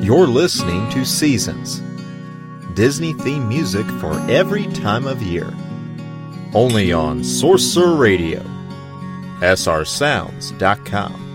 You're listening to Seasons, Disney theme music for every time of year. Only on Sorcerer Radio, srsounds.com.